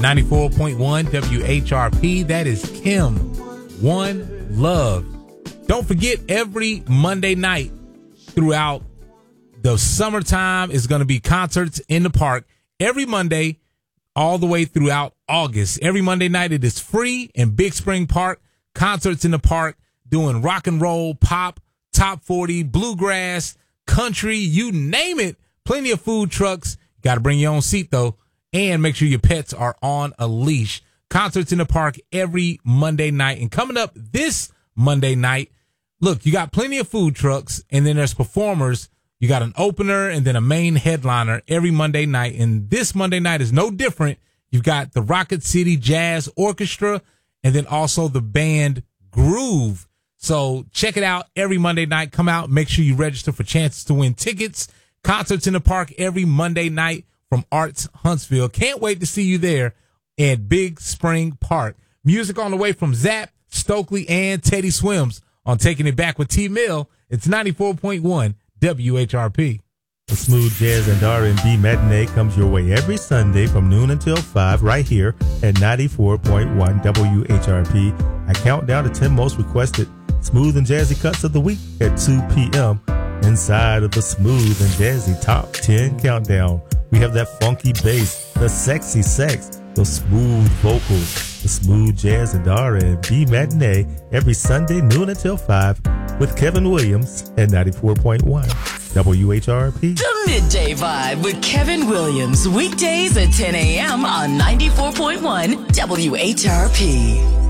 94.1 WHRP. That is Kim. One Love. Don't forget, every Monday night throughout the summertime is going to be concerts in the park. Every Monday, all the way throughout August. Every Monday night, it is free in Big Spring Park. Concerts in the park, doing rock and roll, pop, top 40, bluegrass, country, you name it. Plenty of food trucks. Got to bring your own seat, though. And make sure your pets are on a leash. Concerts in the park every Monday night. And coming up this Monday night, look, you got plenty of food trucks, and then there's performers. You got an opener and then a main headliner every Monday night. And this Monday night is no different. You've got the Rocket City Jazz Orchestra and then also the band Groove. So check it out every Monday night. Come out. Make sure you register for chances to win tickets. Concerts in the park every Monday night from Arts Huntsville. Can't wait to see you there at Big Spring Park. Music on the way from Zapp, Stokely, and Teddy Swims on Taking It Back with T. Mill. It's 94.1 WHRP. The Smooth Jazz and R&B Matinee comes your way every Sunday from noon until 5 right here at 94.1 WHRP. I count down the 10 most requested smooth and jazzy cuts of the week at 2 p.m. inside of the Smooth and Jazzy Top 10 Countdown. We have that funky bass, the sexy sex, the smooth vocals, the Smooth Jazz and R&B Matinee every Sunday noon until 5 with Kevin Williams at 94.1 WHRP. The Midday Vibe with Kevin Williams, weekdays at 10 a.m. on 94.1 WHRP.